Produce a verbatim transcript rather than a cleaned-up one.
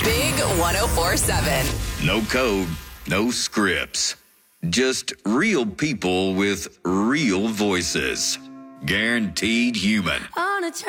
Big one oh four seven. No code, no scripts. Just real people with real voices. Guaranteed human. On a